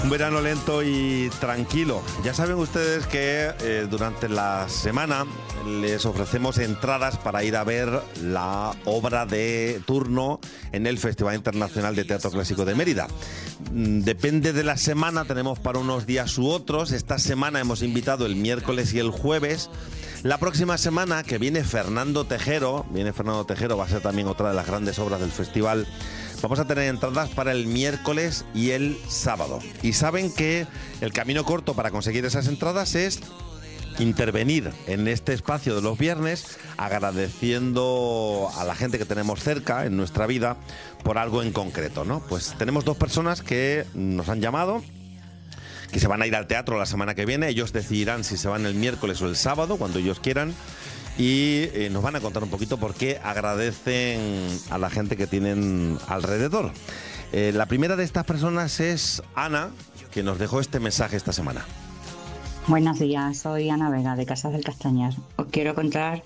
Un verano lento y tranquilo. Ya saben ustedes que durante la semana les ofrecemos entradas para ir a ver la obra de turno en el Festival Internacional de Teatro Clásico de Mérida. Depende de la semana, tenemos para unos días u otros. Esta semana hemos invitado el miércoles y el jueves. La próxima semana, que viene Fernando Tejero, va a ser también otra de las grandes obras del festival. Vamos a tener entradas para el miércoles y el sábado. Y saben que el camino corto para conseguir esas entradas es intervenir en este espacio de los viernes, agradeciendo a la gente que tenemos cerca en nuestra vida por algo en concreto, ¿no? Pues tenemos dos personas que nos han llamado, que se van a ir al teatro la semana que viene. Ellos decidirán si se van el miércoles o el sábado, cuando ellos quieran. Y nos van a contar un poquito por qué agradecen a la gente que tienen alrededor. La primera de estas personas es Ana, que nos dejó este mensaje esta semana. Buenos días, soy Ana Vega, de Casas del Castañar. Os quiero contar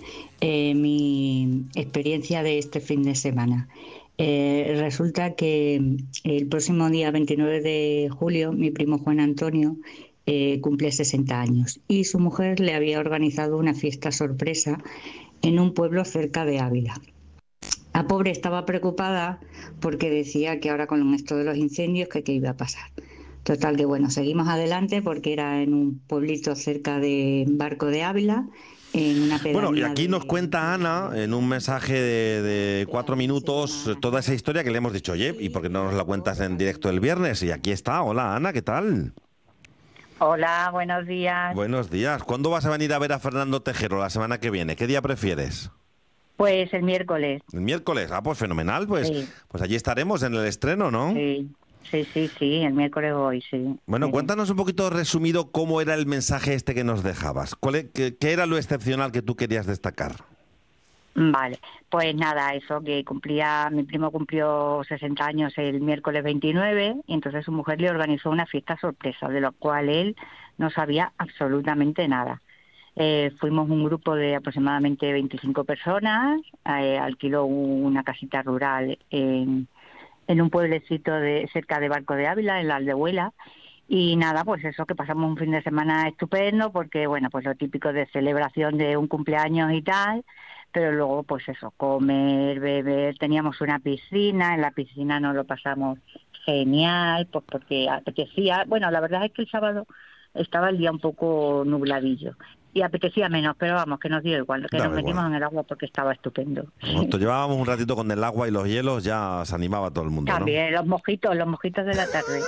mi experiencia de este fin de semana. Resulta que el próximo día 29 de julio, mi primo Juan Antonio cumple 60 años y su mujer le había organizado una fiesta sorpresa en un pueblo cerca de Ávila. La pobre estaba preocupada porque decía que ahora con esto de los incendios que qué iba a pasar. Total que bueno, seguimos adelante porque era en un pueblito cerca de Barco de Ávila, en una pedanía. Bueno, y aquí nos cuenta Ana, en un mensaje de 4 minutos, toda esa historia que le hemos dicho, oye, ¿y por qué no nos la cuentas en directo el viernes? Y aquí está. Hola, Ana, ¿qué tal? Hola, buenos días. Buenos días. ¿Cuándo vas a venir a ver a Fernando Tejero la semana que viene? ¿Qué día prefieres? Pues el miércoles. ¿El miércoles? Ah, pues fenomenal. Pues, sí. Pues allí estaremos en el estreno, ¿no? Sí, el miércoles voy, sí. Bueno, cuéntanos un poquito resumido cómo era el mensaje este que nos dejabas. ¿Qué era lo excepcional que tú querías destacar? Vale, pues nada, eso que mi primo cumplió 60 años el miércoles 29 y entonces su mujer le organizó una fiesta sorpresa, de la cual él no sabía absolutamente nada. Fuimos un grupo de aproximadamente 25 personas, alquiló una casita rural en un pueblecito cerca de Barco de Ávila, en la Aldehuela. Y nada, pues eso, que pasamos un fin de semana estupendo, porque bueno, pues lo típico de celebración de un cumpleaños y tal, pero luego pues eso, comer, beber, teníamos una piscina, en la piscina nos lo pasamos genial, pues porque apetecía. Bueno, la verdad es que el sábado estaba el día un poco nubladillo y apetecía menos, pero vamos, que nos dio igual, que nos metimos en el agua porque estaba estupendo. Nosotros llevábamos un ratito con el agua y los hielos, ya se animaba todo el mundo, también, ¿no? Los mojitos de la tarde.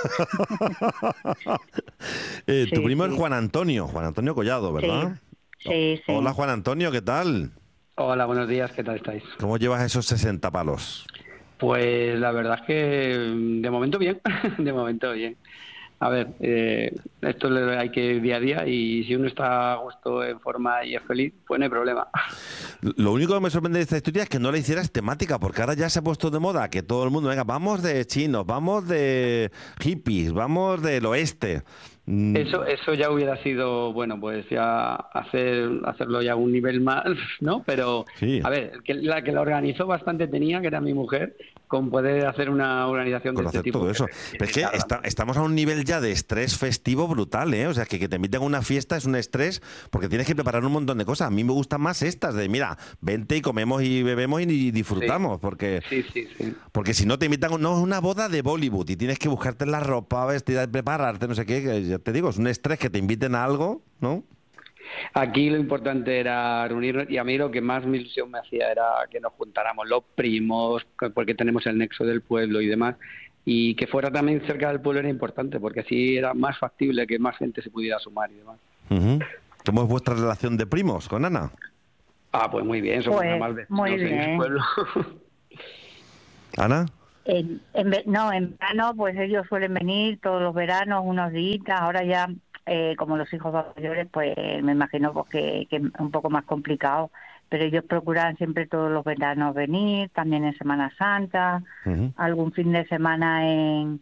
Tu primo es Juan Antonio Collado, ¿verdad? Sí. Hola, Juan Antonio, ¿qué tal? Hola, buenos días, ¿qué tal estáis? ¿Cómo llevas esos 60 palos? Pues la verdad es que de momento bien, de momento bien. A ver, esto hay que ir día a día y si uno está a gusto, en forma y es feliz, pues no hay problema. Lo único que me sorprende de esta historia es que no la hicieras temática, porque ahora ya se ha puesto de moda que todo el mundo, venga, vamos de chinos, vamos de hippies, vamos del oeste. Eso ya hubiera sido, bueno, pues ya hacerlo ya a un nivel más, ¿no? Pero, sí. A ver, la que lo organizó bastante tenía, que era mi mujer, con poder hacer una organización de este tipo. Todo eso. Pero es que estamos a un nivel ya de estrés festivo brutal, ¿eh? O sea, que te inviten a una fiesta es un estrés porque tienes que preparar un montón de cosas. A mí me gustan más estas de, mira, vente y comemos y bebemos y disfrutamos, porque porque si no te invitan, no, es una boda de Bollywood y tienes que buscarte la ropa, vestida, prepararte, no sé qué, que ya te digo, es un estrés que te inviten a algo, ¿no? Aquí lo importante era reunirnos y a mí lo que más mi ilusión me hacía era que nos juntáramos los primos, porque tenemos el nexo del pueblo y demás, y que fuera también cerca del pueblo era importante, porque así era más factible que más gente se pudiera sumar y demás. ¿Cómo es vuestra relación de primos con Ana? Ah, pues muy bien, somos una más vecinos en el pueblo. ¿Ana? En verano pues ellos suelen venir todos los veranos, unos días, ahora ya como los hijos mayores pues me imagino pues que es un poco más complicado, pero ellos procuran siempre todos los veranos venir, también en Semana Santa, algún fin de semana en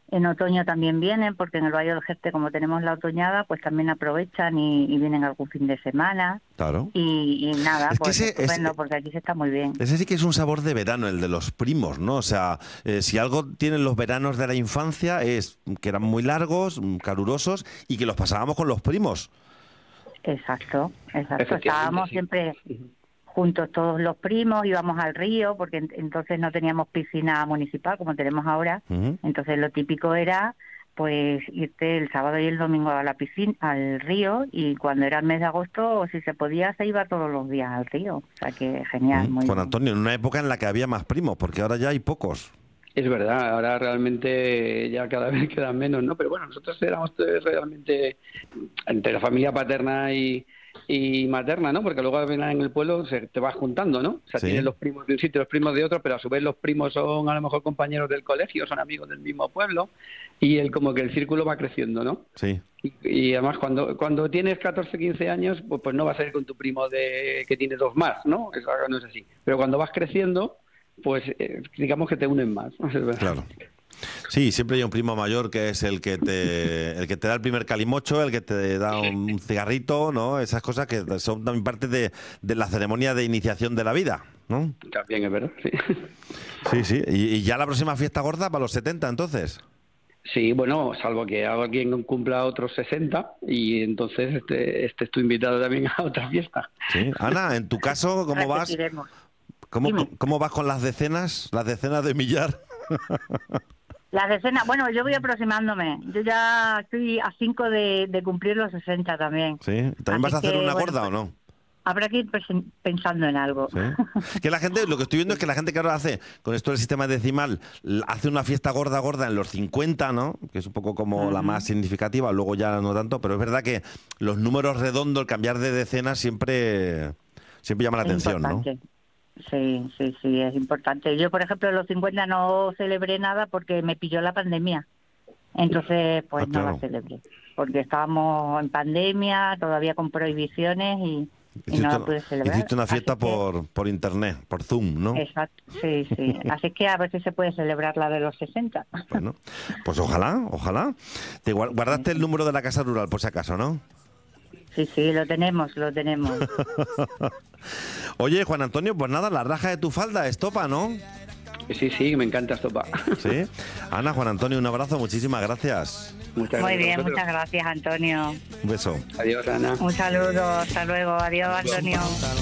En otoño también vienen, porque en el Valle del Jerte, como tenemos la otoñada, pues también aprovechan y vienen algún fin de semana. Claro. Y nada, Es que pues estupendo, porque aquí se está muy bien. Ese sí que es un sabor de verano, el de los primos, ¿no? O sea, si algo tienen los veranos de la infancia es que eran muy largos, calurosos y que los pasábamos con los primos. Exacto. Estábamos siempre juntos todos los primos, íbamos al río, porque entonces no teníamos piscina municipal como tenemos ahora. Entonces lo típico era pues irte el sábado y el domingo a la piscina, al río, y cuando era el mes de agosto, si se podía, se iba todos los días al río. O sea que genial. Muy Juan bien. Antonio, en una época en la que había más primos, porque ahora ya hay pocos. Es verdad, ahora realmente ya cada vez quedan menos, ¿no? Pero bueno, nosotros éramos realmente entre la familia paterna y materna, ¿no? Porque luego en el pueblo te vas juntando, ¿no? O sea, tienes los primos de un sitio, los primos de otro, pero a su vez los primos son a lo mejor compañeros del colegio, son amigos del mismo pueblo, y como que el círculo va creciendo, ¿no? Sí. Y además cuando tienes 14, 15 años, pues no vas a ir con tu primo que tiene 2 más, ¿no? Eso no es así. Pero cuando vas creciendo, pues digamos que te unen más, ¿no? Claro. Sí, siempre hay un primo mayor que es el que te da el primer calimocho, el que te da un cigarrito, ¿no? Esas cosas que son también parte de la ceremonia de iniciación de la vida, ¿no? También es verdad, sí. Sí. ¿Y ya la próxima fiesta gorda para los 70, entonces? Sí, bueno, salvo que alguien cumpla otros 60 y entonces estés tú invitado también a otra fiesta. Sí. Ana, en tu caso, ¿cómo vas? ¿Cómo vas con las decenas de millar? Las decenas, bueno, yo voy aproximándome. Yo ya estoy a 5 de cumplir los 60 también. ¿Sí? ¿También vas a hacer una gorda o no? Habrá que ir pensando en algo. ¿Sí? Que la gente, lo que estoy viendo es que la gente que ahora hace, con esto del sistema decimal, hace una fiesta gorda en los 50, ¿no? Que es un poco como la más significativa, luego ya no tanto, pero es verdad que los números redondos, el cambiar de decenas siempre llama la atención, importante. ¿no? Sí, es importante. Yo, por ejemplo, en los 50 no celebré nada porque me pilló la pandemia. Entonces, pues no la celebré. Porque estábamos en pandemia, todavía con prohibiciones y no la pude celebrar. Hiciste una fiesta por internet, por Zoom, ¿no? Exacto, sí. Así que a ver si se puede celebrar la de los 60. Bueno, pues ojalá. Te guardaste el número de la Casa Rural, por si acaso, ¿no? Sí, lo tenemos. Oye, Juan Antonio, pues nada, la raja de tu falda, estopa, ¿no? Sí, me encanta estopa. Sí. Ana, Juan Antonio, un abrazo, muchísimas gracias. Muy bien, muchas gracias, Antonio. Un beso. Adiós, Ana. Un saludo, hasta luego, adiós, Antonio.